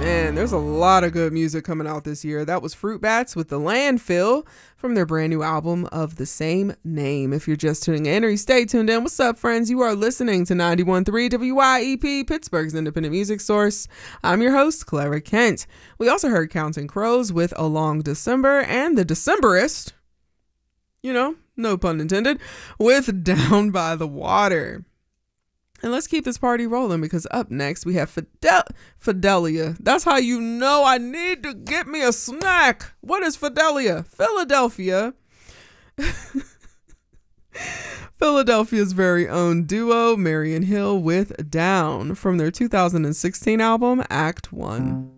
Man, there's a lot of good music coming out this year. That was Fruit Bats with The Landfill from their brand new album of the same name. If you're just tuning in or you stay tuned in, what's up, friends? You are listening to 91.3 WYEP, Pittsburgh's independent music source. I'm your host, Clara Kent. We also heard Counting Crows with A Long December and The Decemberist, no pun intended, with Down by the Water. And let's keep this party rolling because up next we have Fidelia. That's how you know I need to get me a snack. What is Fidelia? Philadelphia. Philadelphia's very own duo, Marian Hill with Down from their 2016 album, Act 1.